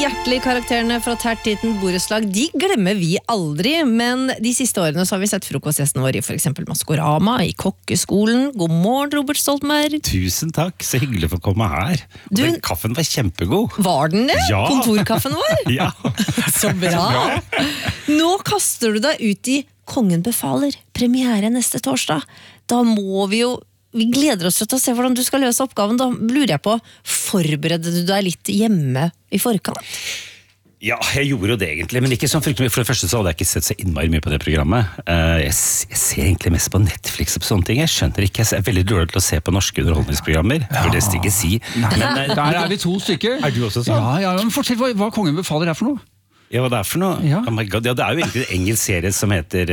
hjertelige karakterene fra Tertitten borettslag, de glemmer vi aldri, men de siste årene så har vi sett frokostgjesten vår i for eksempel Maskorama, i kokkeskolen. God morgen, Robert Stoltenberg. Tusen takk, så hyggelig for å komme her. Og den kaffen var kjempegod. Var den det? Ja. Kontorkaffen vår? Ja. Så bra. Nå kaster du deg ut i Kongen befaler, premiere neste torsdag. Da må vi gleder oss til å se hvordan du skal løse oppgaven. Da lurer jeg på, forbereder du deg litt hjemme i forkant? Ja, jeg gjorde det egentlig, men ikke sånn fryktelig. For det første så hadde jeg ikke sett så innmari mye på det programmet. Jeg ser egentlig mest på Netflix og på sånne ting. Jeg skjønner ikke, jeg er veldig dårlig til å se på norske underholdningsprogrammer. For det skal ikke si. Men, der vi 2 stykker. Er du også sånn? Ja, men fortell hva Kongen befaler for noe. Ja, hva det for noe? Ja. Oh my God, ja, det jo egentlig en engelsk serie som heter,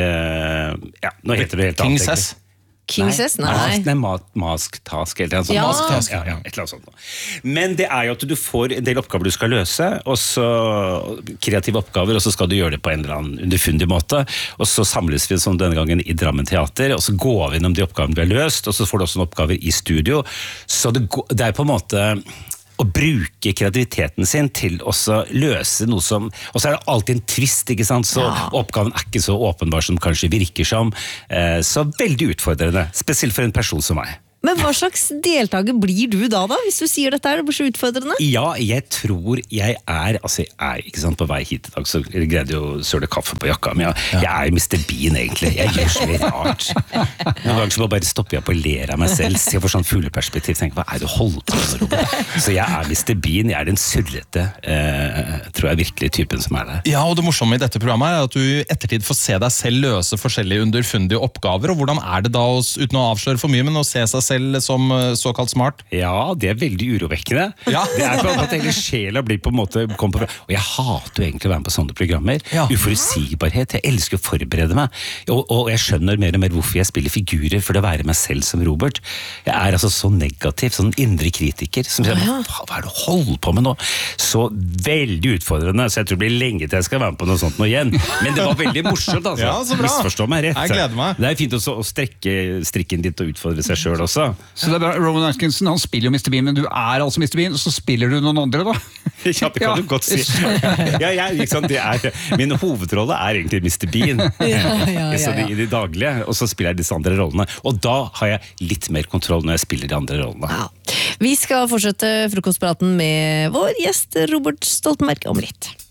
nå heter det helt annet. King's S. King's S? Nei. Mask Task, eller noe sånt. Ja. Mask Task, ja, et eller annet sånt. Men det jo at du får en del oppgaver du skal løse, og så kreative oppgaver, og så skal du gjøre det på en eller annen underfundig måte, og så samles vi som denne gangen i Drammen Teater, og så går vi gjennom de oppgavene vi har løst, og så får du også noen oppgaver i studio. Så det på en måte å bruke kreativiteten sin til å løse noe som, og så det alltid en twist, ikke sant, så oppgaven ikke så åpenbar som kanskje virker som, så veldig utfordrende, spesielt for en person som meg. Men hva slags deltaker blir du da, hvis du sier dette det blir så utfordrende? Ja, jeg tror jeg ikke sant, på vei hit i dag, så greide jeg å søle kaffe på jakka, men jeg Mr. Bean egentlig, jeg gjør så mye rart. Noen ganger så bare stopper jeg på å ler av meg selv, ser for sånn fugleperspektiv, tenker, hva det du holder på med, Robert? Så jeg Mr. Bean, jeg den surrete, tror jeg virkelig typen som der. Ja, og det morsomme i dette programmet at du i ettertid får se deg selv løse forskjellige underfundige oppgaver, og hvordan det da, uten å avsløre for mye, men å se seg selv som såkalt smart? Ja, det veldig urovekkende. Ja. Det på en måte hele sjela blir på en måte og jeg hater jo egentlig å være med på sånne programmer. Uforutsigbarhet, jeg elsker å forberede meg, og jeg skjønner mer og mer hvorfor jeg spiller figurer for å være meg selv som Robert. Jeg altså så negativ, sånn indre kritiker, som sier, hva det du holder på med nå? Så veldig utfordrende, så jeg tror det blir lenge til jeg skal være med på noe sånt nå igjen. Men det var veldig morsomt, altså. Ja, så bra. Misforstå meg rett. Jeg gleder meg. Det fint også å strekke strikken ditt og utfordre seg selv også. Så det bra, Rowan Atkinson, han spiller jo Mr. Bean, men du altså Mr. Bean, og så spiller du noen andre da? Ja, det kan du godt si. Min hovedrolle egentlig Mr. Bean. I de daglige, og så spiller jeg disse andre rollene. Og da har jeg litt mer kontroll når jeg spiller de andre rollene. Ja. Vi skal fortsette frokostpraten med vår gjest Robert Stoltenberg om litt.